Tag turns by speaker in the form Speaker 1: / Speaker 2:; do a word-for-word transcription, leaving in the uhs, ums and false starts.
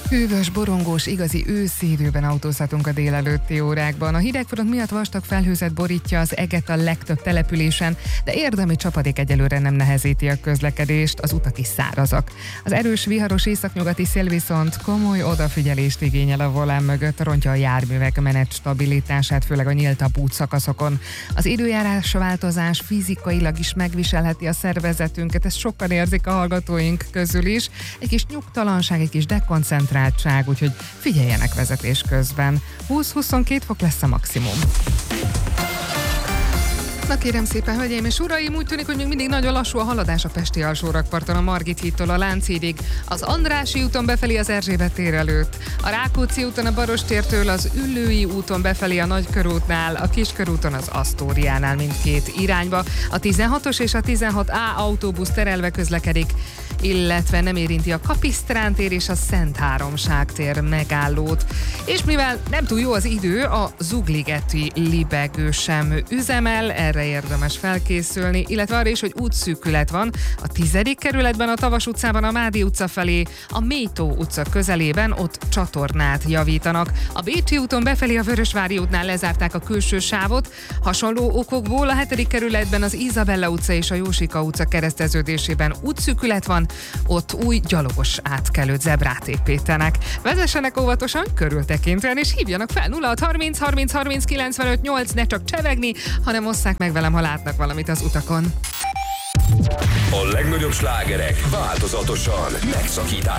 Speaker 1: Hűvös, borongós, igazi őszi időben autózhatunk a délelőtti órákban. A hidegfront miatt vastag felhőzet borítja az eget a legtöbb településen, de érdemi csapadék egyelőre nem nehezíti a közlekedést, az utak is szárazak. Az erős, viharos északnyugati szél viszont komoly odafigyelést igényel a volán mögött, rontja a járművek menet stabilitását, főleg a nyíltabb útszakaszokon. Az időjárás változás fizikailag is megviselheti a szervezetünket, ezt sokan érzik a hallgatóink közül is. Egy kis nyugtalanság, egy kis dekoncentráltság, úgyhogy figyeljenek vezetés közben. húsz-huszonkettő fok lesz a maximum. Na kérem szépen, hölgyeim és uraim, úgy tűnik, hogy még mindig nagyon lassú a haladás a pesti alsórakparton, a Margit hídtól a Lánchídig, az Andrássy úton befelé az Erzsébet tér előtt, a Rákóczi úton a Barostértől, az Üllői úton befelé a Nagykörútnál, a Kiskörúton az Asztóriánál mindkét irányba, a tizenhatos és a tizenhat á autóbusz terelve közlekedik, illetve nem érinti a Kapisztrán tér és a Szent Háromság tér megállót. És mivel nem túl jó az idő, a Zugligeti libegő sem üzemel, erre érdemes felkészülni, illetve arra is, hogy útszűkület van. A tizedik kerületben, a Tavas utcában a Mádi utca felé, a Métó utca közelében, ott csatornát javítanak. A Bécsi úton befelé a Vörösvári útnál lezárták a külső sávot. Hasonló okokból a hetedik kerületben az Izabella utca és a Jósika utca kereszteződésében útszűkület van, ott új gyalogos átkelőt, zebrát építenek. Vezessenek óvatosan, körültekintően, és hívjanak fel nulla hat harminc harminc harminc kilencvenöt nyolc, ne csak csevegni, hanem osszák meg velem, ha látnak valamit az utakon.
Speaker 2: A legnagyobb slágerek változatosan megszakítás